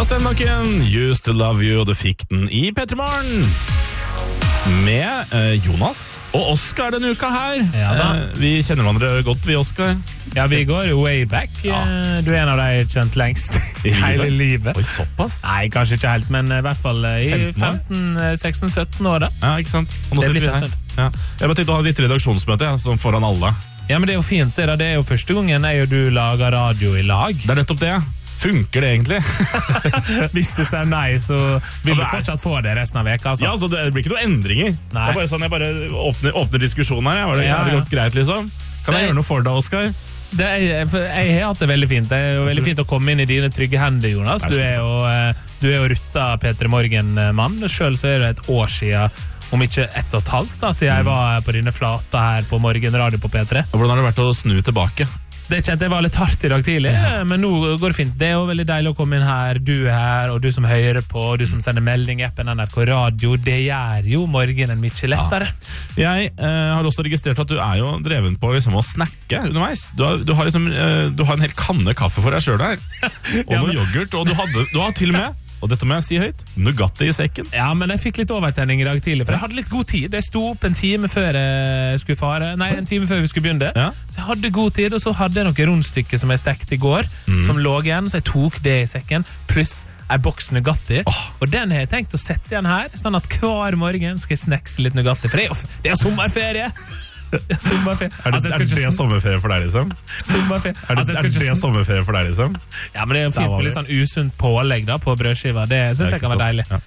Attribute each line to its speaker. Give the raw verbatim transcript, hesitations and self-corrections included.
Speaker 1: Emma Stenbakken, Used to Love You, og du fikk den i P tre Morgen. Med eh, Jonas og Oskar denne uka her.
Speaker 2: Ja da.
Speaker 1: Eh, vi kjenner hverandre godt, vi, Oskar.
Speaker 2: Ja, vi går way back.
Speaker 1: Ja.
Speaker 2: Du er en av de kjent lengst i hele livet.
Speaker 1: Oi, såpass?
Speaker 2: Nei, kanskje ikke helt, men i hvert fall i
Speaker 1: femten år?
Speaker 2: femten sexton sytten år da.
Speaker 1: Ja, ikke sant? Og nå
Speaker 2: Det er
Speaker 1: sitter vi
Speaker 2: blitt
Speaker 1: her.
Speaker 2: en
Speaker 1: Ja. Jeg bare tenkte å ha litt redaksjonsmøte, ja, sånn foran alle.
Speaker 2: Ja, men det er jo fint det da. Det er jo første gangen jeg og du lager radio i lag.
Speaker 1: Det er nettopp det, ja. Funker det egentlig?
Speaker 2: Hvis du sier nei, så vil
Speaker 1: Ja,
Speaker 2: du
Speaker 1: det er-
Speaker 2: fortsatt få det resten av veka, altså.
Speaker 1: Ja, altså, det blir ikke noen endringer. Det
Speaker 2: Nei.
Speaker 1: er bare sånn, jeg bare åpner, åpner diskusjonen her. Ja. Var det,
Speaker 2: Ja,
Speaker 1: er det
Speaker 2: ja.
Speaker 1: gått greit, liksom? Kan jeg
Speaker 2: Det-
Speaker 1: gjøre noe for deg, Oskar?
Speaker 2: Det er, for jeg har hatt det veldig fint. Det er jo veldig fint å komme inn i dine trygge hender, Jonas. Du er jo, eh, du er jo rutta P tre Morgen-mann. Selv så er det et år siden, om ikke ett og et halvt, da, siden jeg var på dine flata her på Morgenradio på P tre.
Speaker 1: Og hvordan har det vært å snu tilbake?
Speaker 2: Det kjente jeg var litt hardt i dag tidlig, men nå går det fint. Det er jo veldig deilig å komme inn her. Du er her, og du som hører på, og du som sender melding i appen N R K Radio. Det gjør jo morgenen mye lettere.
Speaker 1: Jeg eh, har også registrert at du er jo dreven på liksom, å snakke underveis. Du har, du har, liksom, eh, du har en hel kanne kaffe for deg selv her. Og
Speaker 2: Ja,
Speaker 1: noe
Speaker 2: men-
Speaker 1: yoghurt. Og du, hadde, du har til og med, og dette må jeg si høyt, Nugatti i sekken.
Speaker 2: Ja, men jeg fikk litt overtenning i dag tidlig, for jeg hadde litt god tid. Jeg sto opp en time før jeg skulle fare. Nei, en time før vi skulle begynne.
Speaker 1: Ja.
Speaker 2: Så jeg hadde god tid, og så hadde jeg noen rundstykker som jeg stekte i går, som lå igjen, så jeg tok det i sekken, pluss en boks Nugatti.
Speaker 1: Åh.
Speaker 2: Og den har jeg tenkt å sette igjen her, sånn at hver morgen skal jeg snekse litt Nugatti. For det er jo, det er jo sommerferie! Det er sommerferie.
Speaker 1: Er det,
Speaker 2: Altså, jeg
Speaker 1: er
Speaker 2: skal
Speaker 1: det
Speaker 2: ikke sn-
Speaker 1: sommerferie for deg, liksom?
Speaker 2: sommerferie.
Speaker 1: Er det,
Speaker 2: Altså, jeg skal
Speaker 1: er
Speaker 2: ikke
Speaker 1: det
Speaker 2: sn-
Speaker 1: sommerferie for deg, liksom?
Speaker 2: Ja, men det er jo
Speaker 1: Der
Speaker 2: fint
Speaker 1: var
Speaker 2: med
Speaker 1: vi.
Speaker 2: litt sånn usunt pålegg da, på brødskiva. Det synes
Speaker 1: Det er
Speaker 2: jeg kan
Speaker 1: ikke
Speaker 2: være deilig.
Speaker 1: sant.